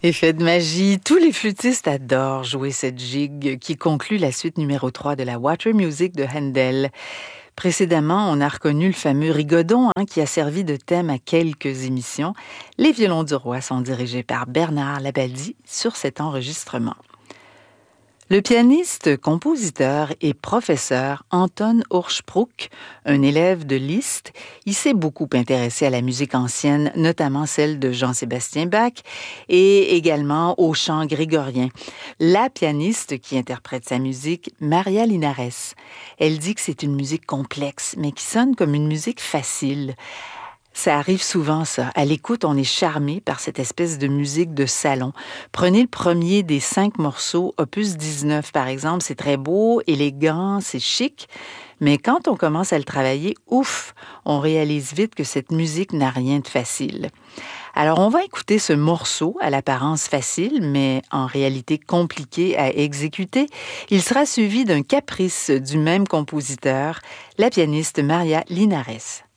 Effet de magie, tous les flûtistes adorent jouer cette gigue qui conclut la suite numéro 3 de la Water Music de Handel. Précédemment, on a reconnu le fameux rigodon qui a servi de thème à quelques émissions. Les violons du roi sont dirigés par Bernard Labadie sur cet enregistrement. Le pianiste, compositeur et professeur Anton Urspruch, un élève de Liszt, il s'est beaucoup intéressé à la musique ancienne, notamment celle de Jean-Sébastien Bach et également au chant grégorien. La pianiste qui interprète sa musique, Maria Linares, elle dit que c'est une musique complexe, mais qui sonne comme une musique facile. Ça arrive souvent, ça. À l'écoute, on est charmé par cette espèce de musique de salon. Prenez le premier des 5 morceaux, opus 19 par exemple, c'est très beau, élégant, c'est chic, mais quand on commence à le travailler, ouf, on réalise vite que cette musique n'a rien de facile. Alors, on va écouter ce morceau à l'apparence facile, mais en réalité compliqué à exécuter. Il sera suivi d'un caprice du même compositeur, la pianiste Maria Linares.